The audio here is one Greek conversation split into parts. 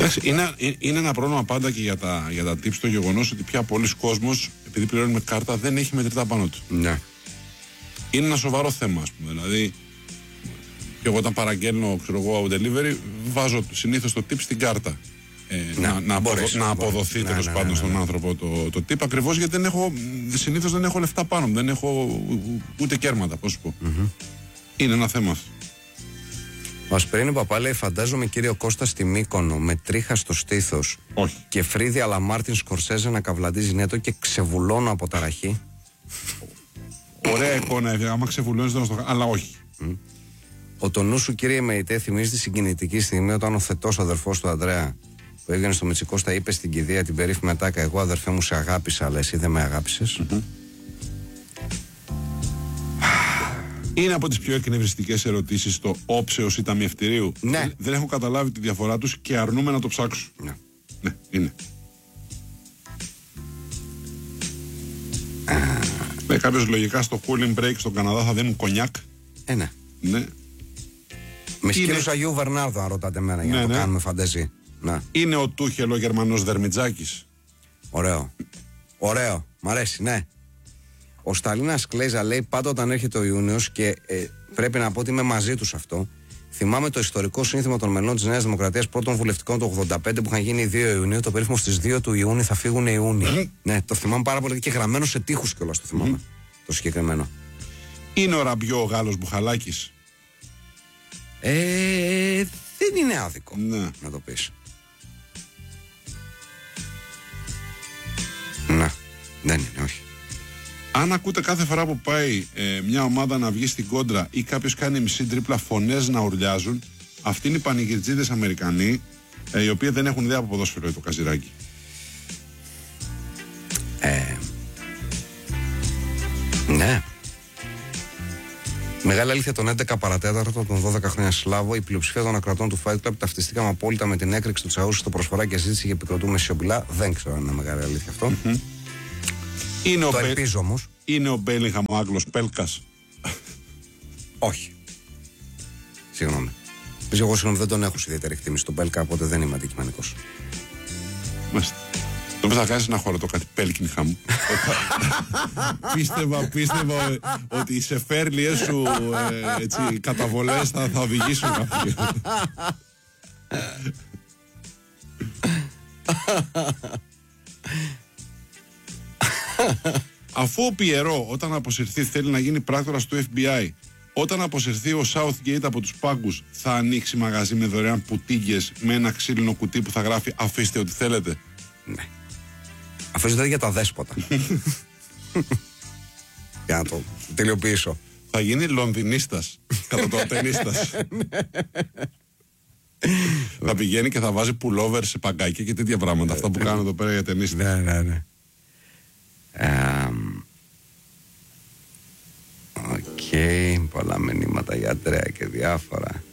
Είναι ένα πρόβλημα πάντα και για τα tips το γεγονός ότι πια πολλοί κόσμος, επειδή πληρώνει με κάρτα, δεν έχει μετρητά πάνω του. Ναι. Είναι ένα σοβαρό θέμα, ας πούμε. Δηλαδή, και εγώ όταν παραγγέλνω, delivery, βάζω συνήθως το tip στην κάρτα. Να αποδοθεί τέλος πάντων στον άνθρωπο το tip, ακριβώς γιατί συνήθως δεν έχω λεφτά πάνω μου, δεν έχω ούτε κέρματα, πώς σου πω. Είναι ένα θέμα αυτό. Ο Ασπρίνη Παπά λέει: φαντάζομαι κύριο Κώστα στη Μύκονο με τρίχα στο στήθος και Φρίδι αλλά Μάρτιν Σκορσέζε να καυλαντίζει νέτο και ξεβουλώνω από ταραχή. Ωραία εικόνα, άμα ξεβουλώνεις δεν το αλλά όχι. Ο το νου σου κύριε Μεϊτέ θυμίζει τη συγκινητική στιγμή όταν ο θετός αδερφός του Ανδρέα που έβγαινε στο Μητσικώστα είπε στην κηδεία την περίφημη ατάκα: εγώ αδερφέ μου σε αγάπησα, αλλά εσύ δεν με αγάπησες. Είναι από τις πιο εκνευριστικές ερωτήσεις το όψεως ή ταμιευτηρίου. Ναι. Δεν έχω καταλάβει τη διαφορά τους και αρνούμε να το ψάξω. Ναι, είναι. Λέει κάποιος λογικά στο cooling break στον Καναδά θα δίνουν κονιάκ. Ναι. Ναι. Με σκύλους Αγίου Βερνάρδο, αν ρωτάτε εμένα, για να το κάνουμε φανταζή. Να. Είναι ο Τούχελ ο Γερμανός Δερμιτζάκης. Ωραίο. Μ' αρέσει, ναι. Ο Σταλίνας Κλέιζα λέει πάντα όταν έρχεται ο Ιούνιος και πρέπει να πω ότι είμαι μαζί του σε αυτό. Θυμάμαι το ιστορικό σύνθημα των μελών της Νέας Δημοκρατίας πρώτων βουλευτικών του 85 που είχαν γίνει 2 Ιουνίου. Το περίφημο στις 2 του Ιούνιου θα φύγουν οι Ιούνιοι. Ναι, το θυμάμαι πάρα πολύ και γραμμένο σε τείχους κιόλας το θυμάμαι. Το συγκεκριμένο. Είναι ο Ραμπιό ο Γάλλος Μπουχαλάκης. Δεν είναι άδικο να το πεις. Να, δεν είναι, όχι. Αν ακούτε κάθε φορά που πάει μια ομάδα να βγει στην κόντρα ή κάποιος κάνει μισή τρίπλα φωνές να ουρλιάζουν, αυτοί είναι οι πανηγυρτζίδες Αμερικανοί, οι οποίοι δεν έχουν ιδέα από ποδόσφαιρο το Καζιράκι. Ναι. Μεγάλη αλήθεια, τον 11 παρατέταρτο των 12 χρόνια Σλάβο, η πλειοψηφία των ακρατών του Fight Club ταυτιστήκαμε απόλυτα με την έκρηξη του Τσαούσου στο προσφορά και ζήτηση για επικροτούμε σιωπηλά. Δεν ξέρω αν είναι μεγάλη αλήθεια αυτό. Το ελπίζω όμως. Είναι ο Μπέλιγχαμ ο Άγγλος Πέλκας. Όχι. Συγγνώμη. Εγώ δεν τον έχω σε ιδιαίτερη εκτίμηση τον Πέλκα, οπότε δεν είμαι αντικειμενικός. Μάλιστα. Νομίζω θα κάνεις ένα χώρο το κάτι Πέλκινχαμ. Πίστευα ότι οι σεφέρλιες σου καταβολές θα οδηγήσουν κάποιοι. Αφού ο Πιερό όταν αποσυρθεί θέλει να γίνει πράκτορας του FBI, όταν αποσυρθεί ο Southgate από τους πάγκους θα ανοίξει μαγαζί με δωρεάν πουτίγες με ένα ξύλινο κουτί που θα γράφει αφήστε ό,τι θέλετε. Ναι. Αφήστε για τα δέσποτα. Για να το τελειοποιήσω. Θα γίνει Λονδινίστας κατά το ατενίστας. Θα πηγαίνει και θα βάζει pullover σε παγκάκια και τέτοια πράγματα. Αυτά που κάνουν εδώ πέρα οι ατενίστες. Ναι. Οκ, πολλά μηνύματα για Αντρέα και διάφορα.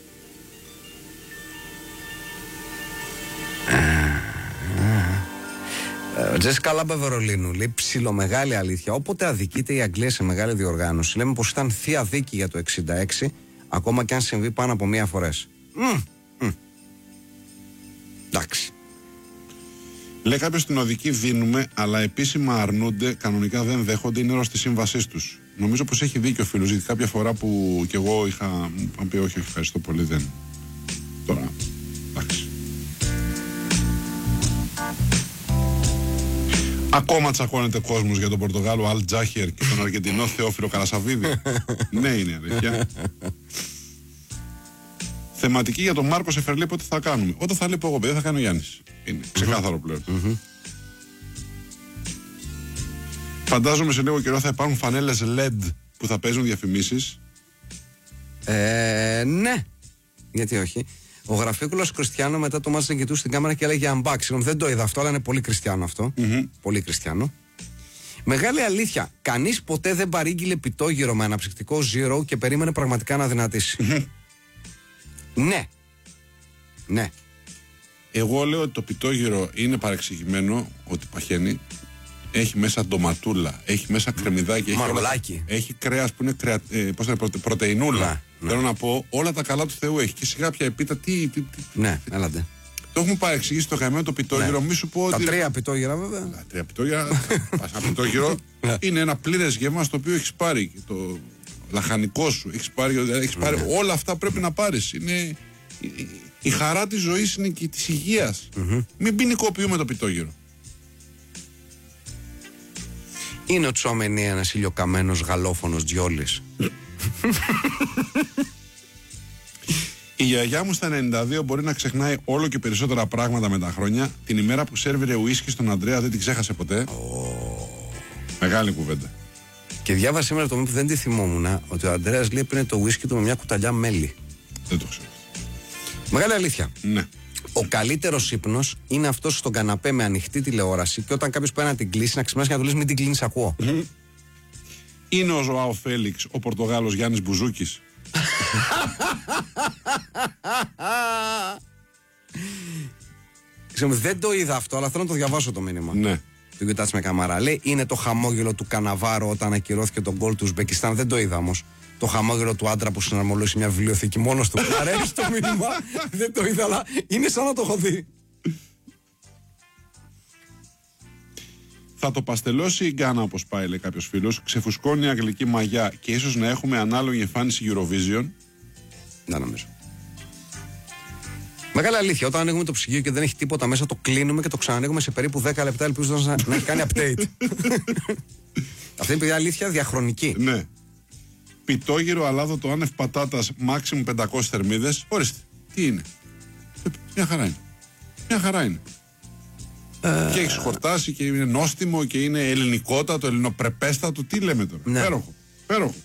Τζέσικα Λάμπα Βερολίνου λέει ψιλομεγάλη αλήθεια. Όποτε αδικείται η Αγγλία σε μεγάλη διοργάνωση, λέμε πως ήταν θεία δίκη για το 66, ακόμα και αν συμβεί πάνω από μία φορές. Εντάξει. Λέει κάποιος την οδική δίνουμε, αλλά επίσημα αρνούνται, κανονικά δεν δέχονται, είναι όρος της σύμβασής τους. Νομίζω πως έχει δίκιο ο φίλος, γιατί κάποια φορά που κι εγώ είχα πει όχι, ευχαριστώ πολύ, δεν. Τώρα, εντάξει. Ακόμα τσακώνεται κόσμος για τον Πορτογάλο Αλ Τζάχερ και τον Αργεντινό Θεόφιλο Καρασαβίδη. Ναι, είναι αλήθεια. Θεματική για τον Μάρκο Σεφερλί, πότε θα κάνουμε. Όταν θα λείπω εγώ, παιδί, θα κάνει ο Γιάννης. Είναι ξεκάθαρο πλέον. Φαντάζομαι σε λίγο καιρό θα υπάρχουν φανέλες LED που θα παίζουν διαφημίσεις. Ναι. Γιατί όχι. Ο Γραφίκουλος Κριστιανό μετά το μάτς κοιτούσε στην κάμερα και έλεγε unboxing. Δεν το είδα αυτό, αλλά είναι πολύ Κριστιανό αυτό. Πολύ Κριστιανό. Μεγάλη αλήθεια. Κανείς ποτέ δεν παρήγγειλε πιτόγυρο με αναψυκτικό zero και περίμενε πραγματικά να δυνατήσει. Ναι. Εγώ λέω ότι το πιτόγυρο είναι παρεξηγημένο, ότι παχαίνει. Έχει μέσα ντοματούλα, έχει μέσα κρεμμυδάκι, έχει κρέας που είναι πρωτεϊνούλα. Θέλω να πω, όλα τα καλά του Θεού έχει και σιγά πια επίτα. Ναι, έλατε. Το έχουμε παρεξηγήσει το καημένο το πιτόγυρο. Μη σου πω ότι. Τα 3 πιτόγυρα, βέβαια. Τα 3 πιτόγυρα. Πας ένα πιτόγυρο είναι ένα πλήρες γεύμα στο οποίο έχει πάρει το λαχανικό σου. Έχεις πάρει, όλα αυτά πρέπει να πάρεις. Είναι. Η χαρά της ζωής είναι και της υγείας. Μην ποινικοποιούμε το πιτόγυρο. Είναι ο Τσόμενι ένας ηλιοκαμένος γαλλόφωνος Τζιόλης. Η γιαγιά μου στα 92 μπορεί να ξεχνάει όλο και περισσότερα πράγματα με τα χρόνια. Την ημέρα που σέρβιρε ουίσκι στον Αντρέα δεν την ξέχασε ποτέ. Μεγάλη κουβέντα. Και διάβασα σήμερα το μήνυμα που δεν τη θυμόμουν, ότι ο Αντρέας λέει πίνε το ουίσκι του με μια κουταλιά μέλι. Δεν το ξέρω. Μεγάλη αλήθεια. Ναι. Ο καλύτερος ύπνος είναι αυτός στον καναπέ με ανοιχτή τηλεόραση και όταν κάποιος πάει να την κλείσει, να ξυπνάς και να του λες μην την κλείνεις, ακούω. Είναι ο Ζωάο Φέλιξ, ο Πορτογάλος Γιάννης Μπουζούκης. Δεν το είδα αυτό, αλλά θέλω να το διαβάσω το μήνυμα. Ναι. Του κοιτάς με καμάρα. Λέει είναι το χαμόγελο του Καναβάρο όταν ακυρώθηκε τον γκολ του Ουσμπεκιστάν. Δεν το είδα όμως. Το χαμόγελο του άντρα που συναρμολούσε μια βιβλιοθήκη μόνος του. Μ' αρέσει το μήνυμα. Δεν το είδα, αλλά είναι σαν να το έχω δει. Θα το παστελώσει η Γκάνα όπως πάει, λέει κάποιος φίλος. Ξεφουσκώνει η αγγλική μαγιά και ίσως να έχουμε ανάλογη εμφάνιση Eurovision. Δεν νομίζω. Μεγάλη αλήθεια. Όταν ανοίγουμε το ψυγείο και δεν έχει τίποτα μέσα, το κλείνουμε και το ξανανοίγουμε σε περίπου 10 λεπτά. Ελπίζω να έχει κάνει update. Αυτή είναι παιδιά αλήθεια διαχρονική. Ναι. Πιτόγυρο αλάδοτο άνευ πατάτας, maximum 500 θερμίδες. Ορίστε. Τι είναι. Μια χαρά είναι. Μια χαρά είναι. Και έχει χορτάσει και είναι νόστιμο και είναι ελληνικότατο, ελληνοπρεπέστατο. Τι λέμε τώρα. Ναι. Πέροχο. Πέροχο.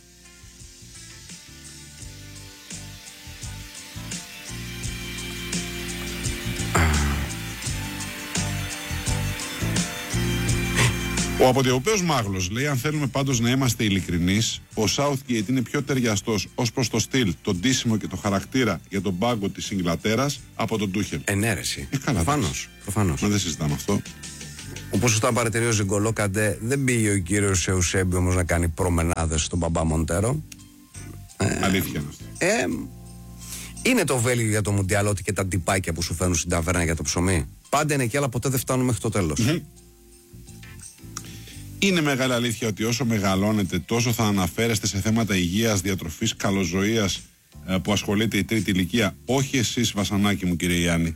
Ο αποτελοπαίος Μάγλος λέει: αν θέλουμε πάντως να είμαστε ειλικρινείς, ο Southgate είναι πιο ταιριαστός ως προς το στυλ, τον ντύσιμο και το χαρακτήρα για τον πάγκο της Ιγκλατέρας από τον Τούχελ. Ενέρεση. Προφανώς. Μα δεν συζητάμε αυτό. Όπως σωστά παρατηρεί ο Ζιγκολό Καντέ, δεν πήγε ο κύριος Εουσέμπη όμως να κάνει προμενάδες στον μπαμπά Μοντέρο. Αλήθεια είναι αυτό. Είναι το βέλιο για το Μουντιάλ ότι και τα ντυπάκια που σου φέρνουν στην ταβέρνα για το ψωμί. Πάντα είναι εκεί, αλλά ποτέ δεν φτάνουν μέχρι το τέλος. Είναι μεγάλη αλήθεια ότι όσο μεγαλώνετε, τόσο θα αναφέρεστε σε θέματα υγείας, διατροφής, καλοζωίας που ασχολείται η τρίτη ηλικία. Όχι εσείς, βασανάκι μου, κύριε Γιάννη.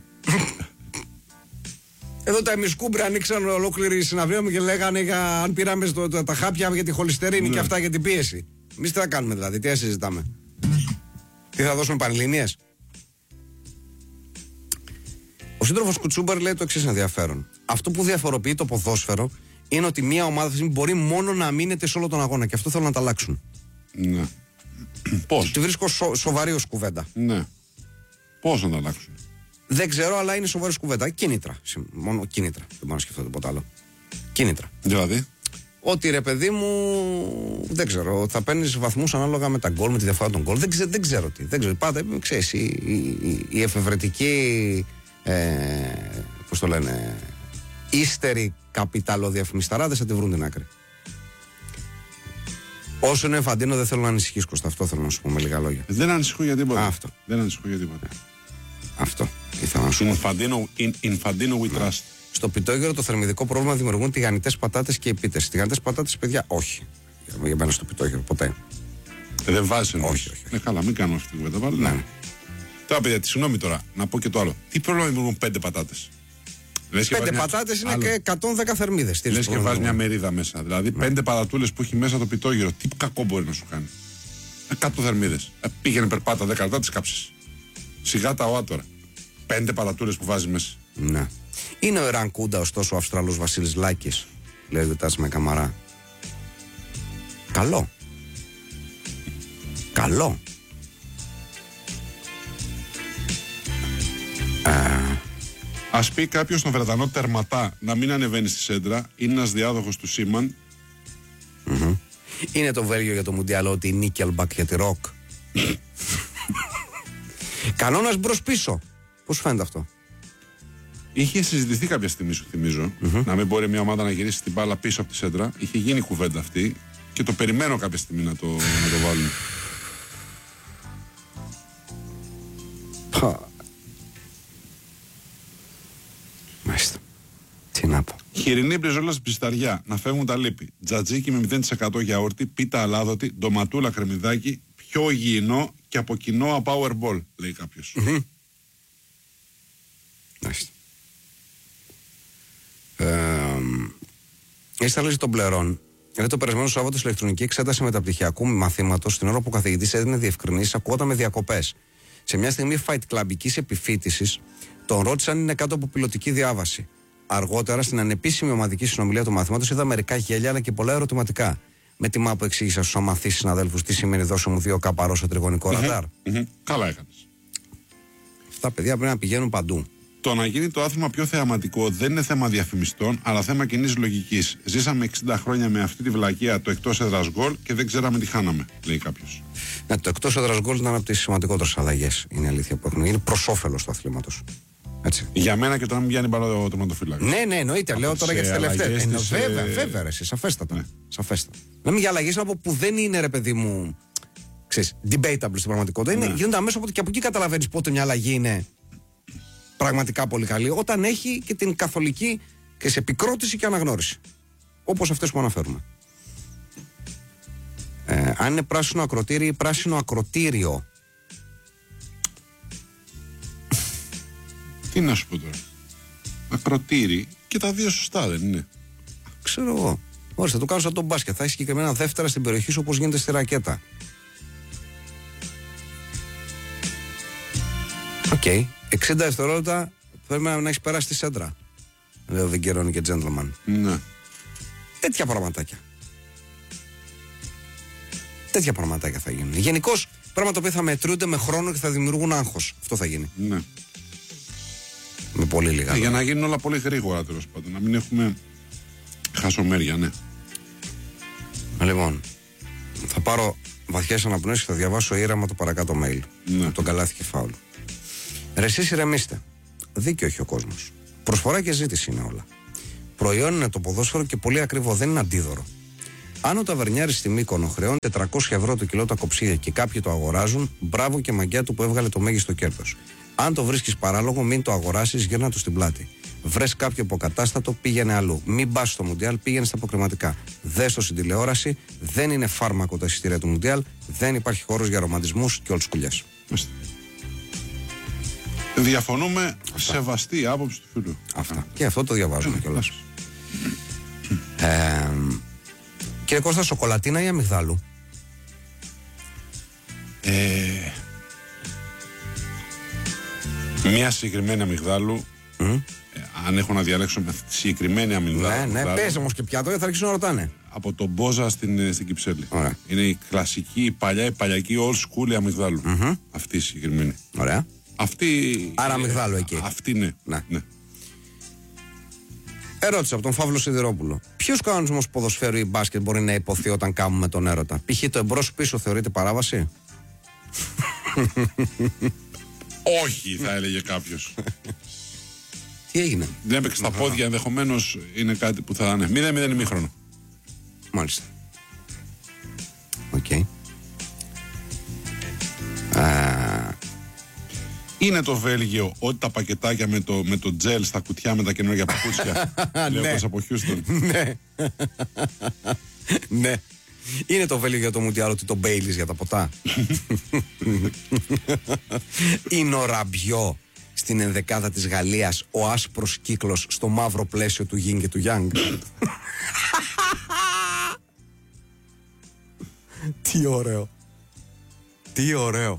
Εδώ τα ημισκούμπρια ανοίξαν ολόκληρη συναυλία μου και λέγανε αν πήραμε τα χάπια για τη χολυστερίνη και αυτά για την πίεση. Εμείς τι θα κάνουμε δηλαδή, τι θα συζητάμε. Τι θα δώσουμε πανελληνίες. Ο σύντροφος Κουτσούμπαρ λέει το εξής ενδιαφέρον. Αυτό που διαφοροποιεί το ποδόσφαιρο είναι ότι μια ομάδα μπορεί μόνο να μείνεται σε όλο τον αγώνα και αυτό θέλουν να τα αλλάξουν. Ναι. Πώς? Τη βρίσκω σοβαρή ως κουβέντα. Ναι. Πώς να τα αλλάξουν? Δεν ξέρω, αλλά είναι σοβαρή κουβέντα. Κίνητρα. Μόνο κίνητρα. Δεν μπορώ να σκεφτώ τίποτα άλλο. Κίνητρα. Δηλαδή? Ότι ρε παιδί μου, δεν ξέρω, θα παίρνεις βαθμούς ανάλογα με τα γκολ, με τη διαφορά των γκολ. Δεν ξέρω τι. Δεν ξέρω. Πάντα ξέρεις, η εφευρετική. Πώς το λένε. Ύστεροι καπιταλοδιαφημισταράδες θα τη βρουν την άκρη. Όσο είναι Φαντίνο, δεν θέλω να ανησυχείς, Κώστα. Αυτό θέλω να σου πω με λίγα λόγια. Δεν ανησυχώ για τίποτα. Αυτό. Δεν ανησυχώ για τίποτα. Αυτό ήθελα να σου πω. Infantino we trust. Στο πιτόγυρο το θερμιδικό πρόβλημα δημιουργούν τηγανιτές πατάτες και οι πίτες. Τηγανιτές πατάτες, παιδιά, όχι. Για μένα στο πιτόγυρο, ποτέ. Δεν βάζει όχι. Καλά, μην κάνουμε αυτή την κουβέντα. Ναι. Τώρα, παιδιά, συγγνώμη τώρα, να πω και το άλλο. Τι πρόβλημα δημιουργούν 5 πατάτες? 5 πατάτες είναι και 110 θερμίδες. Λες και βάζει μια μερίδα μέσα. Δηλαδή 5 πατατούλες που έχει μέσα το πιτόγυρο, τι κακό μπορεί να σου κάνει? 100 θερμίδες. Πήγαινε περπάτα 10 λεπτά, τις κάψεις. Σιγά τα ΟΑ τώρα. 5 πατατούλες που βάζει μέσα. Ναι. Είναι ο Εράν Κούντα, ωστόσο, ο Αυστραλός Βασίλης Λάκης, λέει ο Τάσης με καμαρά. Καλό. Ας πει κάποιος στον Βρετανό τερματά να μην ανεβαίνει στη σέντρα, είναι ένας διάδοχος του Σίμαν. Είναι το Βέλγιο για το Μουντιάλ ότι η Νίκελμπακ για τη Ροκ. Κανόνας μπρος πίσω. Πώς φαίνεται αυτό? Είχε συζητηθεί κάποια στιγμή, σου θυμίζω, να μην μπορεί μια ομάδα να γυρίσει την μπάλα πίσω από τη σέντρα. Είχε γίνει κουβέντα αυτή και το περιμένω κάποια στιγμή να το βάλουν. Χοιρινή μπριζόλα στην ψισταριά, να φεύγουν τα λίπη. Τζατζίκι με 0% γιαούρτι, πίτα αλάδοτη, ντοματούλα κρεμμυδάκι, πιο υγιεινό και από κοινό Powerball, λέει κάποιος. Η σταλέζη των πλερών. Δηλαδή το περασμένο Σάββατο στην ηλεκτρονική εξέταση μεταπτυχιακού μαθήματος, την ώρα που ο καθηγητής έδινε διευκρινήσεις, ακούγονταν με διακοπές. Σε μια στιγμή fight clubικής επιφύτησης, τον ρώτησαν αν είναι κάτω από πιλωτική διάβαση. Αργότερα, στην ανεπίσημη ομαδική συνομιλία του μαθήματος, είδα μερικά γέλια αλλά και πολλά ερωτηματικά. Με τη μάπου εξήγησα στους αμαθείς συναδέλφους τι σημαίνει δώσε μου 2 καπαρό στο τριγωνικό ραντάρ. Καλά έκανες. Αυτά παιδιά πρέπει να πηγαίνουν παντού. Το να γίνει το άθλημα πιο θεαματικό δεν είναι θέμα διαφημιστών, αλλά θέμα κοινής λογικής. Ζήσαμε 60 χρόνια με αυτή τη βλακεία το εκτός έδρας γκολ και δεν ξέραμε τι χάναμε, λέει κάποιος. Ναι, το εκτός έδρας γκολ ήταν από τις σημαντικότερες αλλαγές. Είναι αλήθεια που έχουν γίνει προς όφελος του αθλήματος. Έτσι. Για μένα και το να μην πιάνει μπαλά ο τερματοφύλακας. Ναι, εννοείται. Λέω τώρα για τις τελευταίες. Βέβαια, σαφέστατα. Ναι. Σαφέστατα. Να μην για αλλαγές από που δεν είναι ρε παιδί μου. Ξέρεις, debatable στην πραγματικότητα. Ναι. Γίνονται αμέσως και από εκεί καταλαβαίνεις πότε μια αλλαγή είναι πραγματικά πολύ καλή. Όταν έχει και την καθολική και σε επικρότηση και αναγνώριση. Όπως αυτές που αναφέρουμε. Αν είναι πράσινο ακροτήρι ή πράσινο ακροτήριο. Τι να σου πω τώρα. Ακροτήρι και τα δύο σωστά δεν είναι. Ξέρω εγώ. Ορίστε, το κάνω σαν τον μπάσκετ. Θα έχει συγκεκριμένα δεύτερα στην περιοχή σου όπως γίνεται στη ρακέτα. Οκ. 60 δευτερόλεπτα πρέπει να έχει περάσει τη σέντρα. Λέει ο Βιγκερόνι και gentleman. Ναι. Τέτοια πραγματάκια. Τέτοια πραγματάκια θα γίνουν. Γενικώς πράγματα που θα μετρούνται με χρόνο και θα δημιουργούν άγχος. Αυτό θα γίνει. Ναι. Με πολύ λίγα. Για να γίνουν όλα πολύ γρήγορα τέλος πάντων. Να μην έχουμε χασομέρια, ναι. Λοιπόν, θα πάρω βαθιές αναπνοές και θα διαβάσω ήρεμα το παρακάτω mail. Ναι. Τον Καλάθι και Φάουλ. Ρε εσείς ηρεμήστε. Δίκιο έχει ο κόσμος. Προσφορά και ζήτηση είναι όλα. Προϊόν είναι το ποδόσφαιρο και πολύ ακριβό, δεν είναι αντίδωρο. Αν ο ταβερνιάρης στη Μύκονο χρεώνει 400 ευρώ το κιλό τα κοψίδια και κάποιοι το αγοράζουν, μπράβο και μαγκιά του που έβγαλε το μέγιστο κέρδος. Αν το βρίσκεις παράλογο, μην το αγοράσεις, γύρνα του στην πλάτη. Βρες κάποιο υποκατάστατο, πήγαινε αλλού. Μην πας στο Μουντιάλ, πήγαινε στα αποκριματικά. Δες το στην τηλεόραση, δεν είναι φάρμακο τα εισιτήρια του Μουντιάλ, δεν υπάρχει χώρος για ρομαντισμούς και ολτσκουλιές. Διαφωνούμε, σεβαστή η άποψη του φίλου. Αυτά. Και αυτό το διαβάζουμε κιόλας. Κύριε Κώστα, σοκολατίνα ή αμυγδάλου? Μια συγκεκριμένη αμυγδάλου. Αν έχω να διαλέξω με τη συγκεκριμένη αμυγδάλου. Ναι, πες όμως και πιάτο, γιατί θα αρχίσουν να ρωτάνε. Από τον Μπόζα στην Κυψέλη. Ωραία. Είναι η κλασική, η παλιακή old school αμυγδάλου. Αυτή η συγκεκριμένη. Ωραία. Αυτή. Άρα αμυγδάλου εκεί. Αυτή ναι. Ερώτηση από τον Φαύλο Σιδηρόπουλο. Ποιος κανονισμός ποδοσφαίρου ή μπάσκετ μπορεί να υποθεί όταν κάνουμε τον έρωτα? Π.χ. το εμπρός πίσω θεωρείται παράβαση? Όχι, θα έλεγε κάποιος. Τι έγινε? Δεν έπαιξε στα πόδια, ενδεχομένως είναι κάτι που θα είναι. 0-0 ημίχρονο. Μάλιστα. Οκ. Είναι το Βέλγιο ότι τα πακετάκια με το τζέλ στα κουτιά με τα καινούργια παπούτσια. Λέω πως από Χιούστον. Ναι. Ναι. Είναι το Βέλγιο για το Μουντιάλ ότι το Μπέιλις για τα ποτά? Είναι ο Ραμπιό στην ενδεκάδα της Γαλλίας, ο άσπρος κύκλος στο μαύρο πλαίσιο του Yin και του Yang? Τι ωραίο. Τι ωραίο.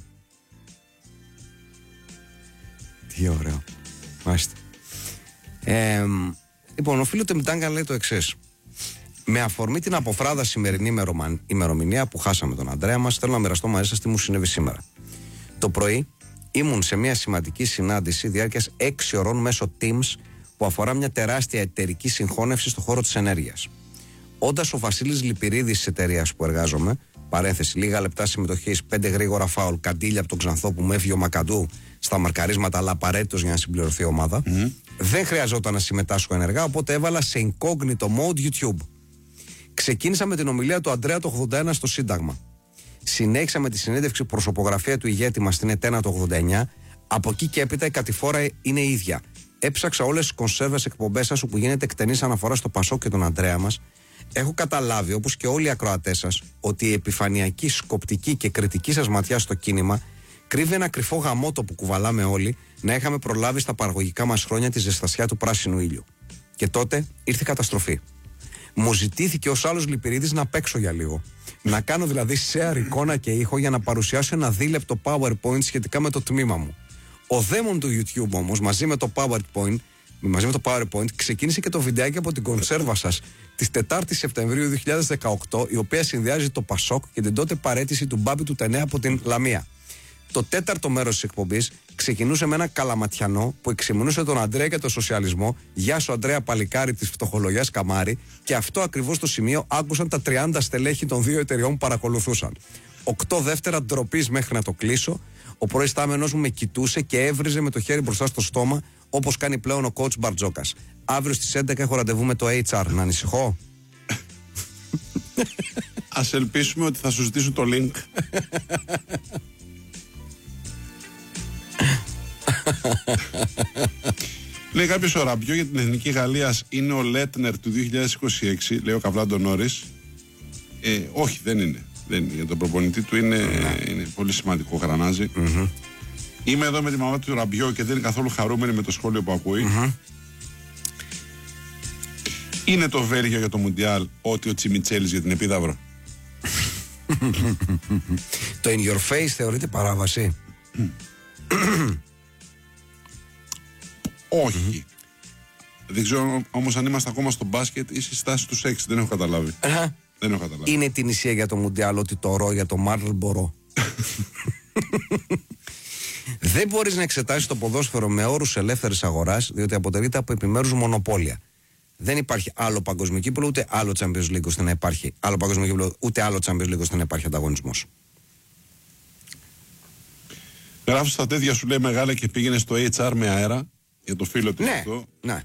Τι ωραίο. Μάλιστα. Λοιπόν, ο φίλος Τεμιτάγκα λέει το εξής. Με αφορμή την αποφράδα σημερινή ημερομηνία που χάσαμε τον Αντρέα μας, θέλω να μοιραστώ μαζί σας τι μου συνέβη σήμερα. Το πρωί ήμουν σε μια σημαντική συνάντηση διάρκειας 6 ωρών μέσω Teams που αφορά μια τεράστια εταιρική συγχώνευση στον χώρο της ενέργειας. Όντας ο Βασίλης Λυπηρίδης της εταιρείας που εργάζομαι, παρένθεση, λίγα λεπτά συμμετοχής, 5 γρήγορα φάουλ, καντήλια από τον Ξανθό που μου έφυγε ο Μακαντού στα μαρκαρίσματα, αλλά απαραίτητος για να συμπληρωθεί η ομάδα. Δεν χρειαζόταν να συμμετάσχω ενεργά, οπότε έβαλα σε incognito mode YouTube. Ξεκίνησα με την ομιλία του Αντρέα το 81 στο Σύνταγμα. Συνέχισα με τη συνέντευξη προσωπογραφία του ηγέτη μας στην Ετένα το 89. Από εκεί και έπειτα η κατηφόρα είναι η ίδια. έψαξα όλες τις κονσέρβες εκπομπές σας όπου γίνεται εκτενής αναφορά στο Πασόκ και τον Αντρέα μας. Έχω καταλάβει, όπως και όλοι οι ακροατές σας, ότι η επιφανειακή, σκοπτική και κριτική σας ματιά στο κίνημα κρύβει ένα κρυφό γαμότο που κουβαλάμε όλοι να είχαμε προλάβει στα παραγωγικά μας χρόνια τη ζεστασιά του πράσινου ήλιου. Και τότε ήρθε η καταστροφή. Μου ζητήθηκε ως άλλος Λυπηρίδης να παίξω για λίγο. Να κάνω δηλαδή share εικόνα και ήχο για να παρουσιάσω ένα δίλεπτο PowerPoint σχετικά με το τμήμα μου. Ο δαίμον του YouTube όμως μαζί με το PowerPoint ξεκίνησε και το βιντεάκι από την κονσέρβα σας της 4ης Σεπτεμβρίου 2018, η οποία συνδυάζει το Πασόκ και την τότε παραίτηση του Μπάμπη του Τενέα από την Λαμία. Το τέταρτο μέρος της εκπομπής ξεκινούσε με ένα καλαματιανό που εξυμνούσε τον Αντρέα και τον σοσιαλισμό. Γεια σου Αντρέα παλικάρι της φτωχολογιάς Καμάρη. Και αυτό ακριβώς το σημείο άκουσαν τα 30 στελέχη των δύο εταιριών που παρακολουθούσαν. 8 δεύτερα ντροπής μέχρι να το κλείσω. Ο προϊστάμενος μου με κοιτούσε και έβριζε με το χέρι μπροστά στο στόμα, όπως κάνει πλέον ο coach Μπαρτζόκας. Αύριο στις 11 έχω ραντεβού με το HR. Να ανησυχώ? Ας ελπίσουμε ότι θα σου ζητήσουν το link. Λέει κάποιος, ο Ραμπιό για την Εθνική Γαλλίας είναι ο Λέτνερ του 2026, λέει ο Καβλάντο Νόρις. Όχι, δεν είναι. Για τον προπονητή του είναι πολύ σημαντικό γρανάζι. Είμαι εδώ με τη μαμά του Ραμπιό και δεν είναι καθόλου χαρούμενη με το σχόλιο που ακούει. Είναι το Βέλγιο για το Μουντιάλ ό,τι ο Τσιμιτσέλης για την Επίδαυρο? Το in your face θεωρείται παράβαση? Όχι. Δεν ξέρω όμως αν είμαστε ακόμα στο μπάσκετ ή στη στάση του σεξ. Δεν έχω καταλάβει. Δεν έχω καταλάβει. Είναι την ισία για το Μουντιάλ ότι το ρο για το Μάρλ μπορώ. Δεν μπορείς να εξετάσεις το ποδόσφαιρο με όρους ελεύθερης αγοράς, διότι αποτελείται από επιμέρους μονοπόλια. Δεν υπάρχει άλλο παγκοσμίο κύπελλο, ούτε άλλο Champions League ώστε να υπάρχει. Άλλο παγκοσμίο κύπελλο, ούτε άλλο Champions League ώστε να υπάρχει ανταγωνισμός. Γράφω στα τέτοια, σου λέει μεγάλα, και πήγαινε στο HR με αέρα για το φίλο του. Ναι, αυτό. Ναι.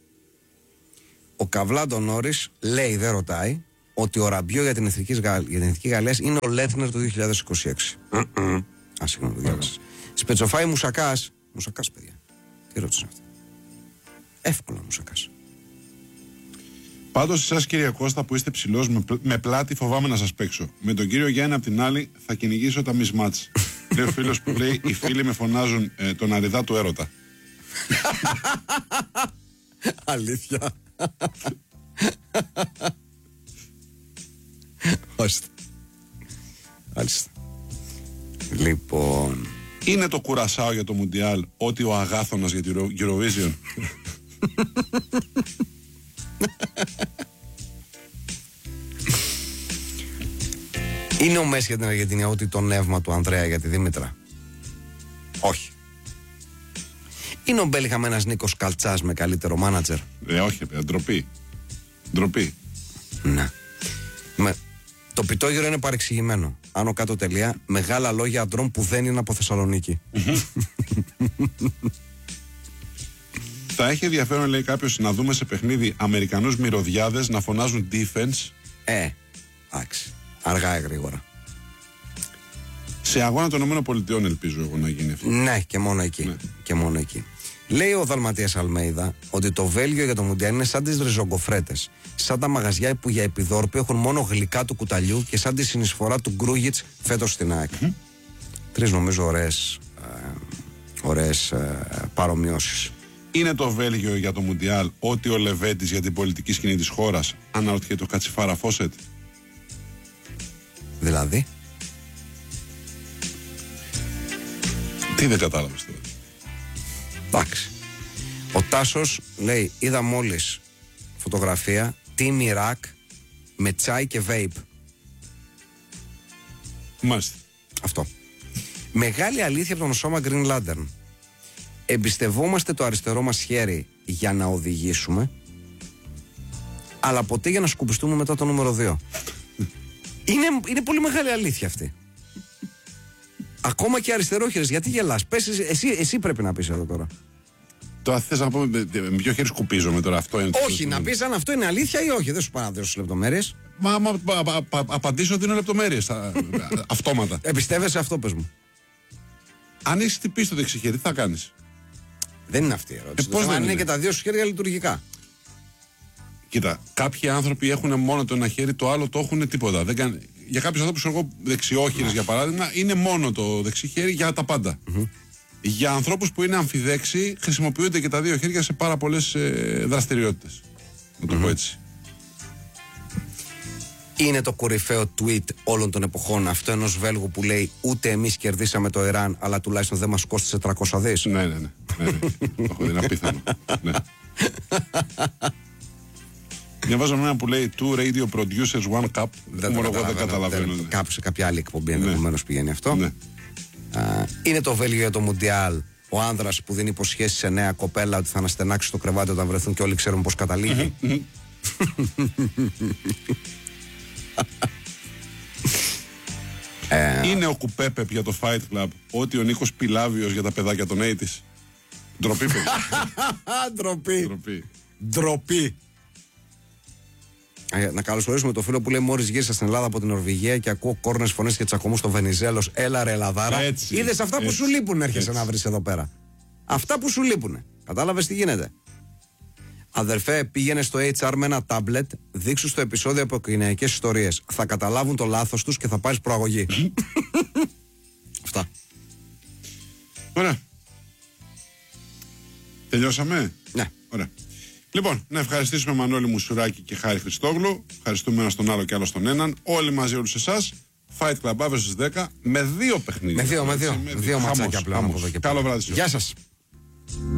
Ο Καβλάντο Νόρις λέει, δεν ρωτάει, ότι ο Ραμπιό για την Εθνική Γαλλία είναι ο Λέτνερ του 2026. Συγγνώμη, το διάβασα. Σπετσοφάη Μουσακάς. Μουσακάς, παιδιά. Τι ρώτησε αυτό? Εύκολα Μουσακάς. Πάντως εσάς κύριε Κώστα που είστε ψηλός με πλάτη φοβάμαι να σας παίξω. Με τον κύριο Γιάννη απ' την άλλη θα κυνηγήσω τα μισμάτς. Λέει ο φίλος που λέει, οι φίλοι με φωνάζουν τον αριδά του έρωτα. Αλήθεια. Μάλιστα. Λοιπόν, είναι το Κουρασάο για το Μουντιάλ ό,τι ο Αγάθωνας για την Eurovision? είναι ο Μέση για την Αργεντινή ό,τι το νεύμα του Ανδρέα για τη Δήμητρα? Όχι. Είναι ο Μπέλιγχαμ ένας Νίκος Καλτσάς με καλύτερο μάνατζερ? Όχι, ντροπή. Ντροπή. Ναι. Το πιτόγυρο είναι παρεξηγημένο. Άνω κάτω τελεία, μεγάλα λόγια αντρών που δεν είναι από Θεσσαλονίκη. Θα έχει ενδιαφέρον, λέει κάποιος, να δούμε σε παιχνίδι Αμερικανούς μυρωδιάδες να φωνάζουν defense. Εντάξει. Αργά ή γρήγορα. Σε αγώνα των ΗΠΑ ελπίζω εγώ να γίνει αυτό. Ναι, και μόνο εκεί. Ναι. Και μόνο εκεί. Λέει ο Δαλματίας Αλμέιδα ότι το Βέλγιο για το Μουντιάλ είναι σαν τις ριζογκοφρέτες. Σαν τα μαγαζιά που για επιδόρπιο έχουν μόνο γλυκά του κουταλιού και σαν τη συνεισφορά του Γκρούγιτς φέτος στην ΑΕΚ. Τρεις νομίζω ωραίες παρομοιώσεις. Είναι το Βέλγιο για το Μουντιάλ ό,τι ο Λεβέντης για την πολιτική σκηνή της χώρας? Αναρωτιέται το Κατσιφάρα Φόσετ. Δηλαδή? Τι δεν κατάλαβες τώρα? Εντάξει. Ο Τάσος λέει, είδα μόλις φωτογραφία Team Iraq με τσάι και vape. Μάλιστα. Αυτό. Μεγάλη αλήθεια από τον σώμα Green Lantern. Εμπιστευόμαστε το αριστερό μας χέρι για να οδηγήσουμε, αλλά ποτέ για να σκουπιστούμε μετά το νούμερο 2. Είναι πολύ μεγάλη αλήθεια αυτή. Ακόμα και αριστερόχειρες, γιατί γελάς? Πες εσύ πρέπει να πεις εδώ τώρα. Τώρα θες να πούμε με ποιο χέρι σκουπίζομαι τώρα? Αυτό είναι? Όχι, να πεις αν αυτό είναι αλήθεια ή όχι. Δεν σου πάω να δώσω λεπτομέρειες. Μα απαντήσω δίνω λεπτομέρειες αυτόματα. Εμπιστεύεσαι αυτό, πες μου. Αν έχεις χτυπήσει το δεξί χέρι, τι θα κάνεις? Δεν είναι αυτή η ερώτηση. Πώς δεν είναι είναι? και τα δύο σου χέρια λειτουργικά. Κοίτα, κάποιοι άνθρωποι έχουν μόνο το ένα χέρι, το άλλο το έχουν τίποτα. Για κάποιους ανθρώπους, εγώ δεξιόχειρες για παράδειγμα, είναι μόνο το δεξί χέρι για τα πάντα. Για ανθρώπους που είναι αμφιδέξιοι, χρησιμοποιούνται και τα δύο χέρια σε πάρα πολλές δραστηριότητες. Να το πω έτσι. Είναι το κορυφαίο tweet όλων των εποχών αυτό ενός Βέλγου που λέει ούτε εμείς κερδίσαμε το Ιράν, αλλά τουλάχιστον δεν μας κόστησε 300 δις. Ναι. Το έχω δει, είναι απίθανο. Ναι. Διαβάζω ένα που λέει Two radio producers, one cup. Δεν καταλαβαίνω. Κάπου σε κάποια άλλη εκπομπή ενδεχομένως πηγαίνει αυτό. Ναι. Είναι το Βέλγιο για το Μουντιάλ. Ο άνδρας που δίνει υποσχέσεις σε νέα κοπέλα ότι θα αναστενάξει το κρεβάτι όταν βρεθούν και όλοι ξέρουν πώς καταλήγει. Είναι ο Κουπέπεπ για το Fight Club ότι ο Νίκος Πιλάβιος για τα παιδάκια των 80's. Ντροπή, παιδιά. Ντροπή. Να καλωσορίσουμε το φίλο που λέει μόλις γύρισα στην Ελλάδα από την Νορβηγία και ακούω κόρνες φωνές και τσακωμούς στο Βενιζέλος. Έλα ρε Ελλαδάρα. Είδες αυτά που σου λείπουν έρχεσαι να βρεις εδώ πέρα. Αυτά που σου λείπουν. Κατάλαβες τι γίνεται. Αδερφέ, πήγαινε στο HR με ένα τάμπλετ, δείξου στο επεισόδιο από οικογενειακές ιστορίες. Θα καταλάβουν το λάθος τους και θα πάρεις προαγωγή. Αυτά. Ωραία. Τελειώσαμε. Ναι. Ωραία. Λοιπόν, να ευχαριστήσουμε Μανώλη Μουσουράκη και Χάρη Χριστόγλου. Ευχαριστούμε ένα στον άλλο και άλλο στον έναν. Όλοι μαζί, όλους εσάς. Fight Club vs 10 με 2 παιχνίδια. Με δύο ματσάκια πλέον. Καλό βράδυ. Γεια σας.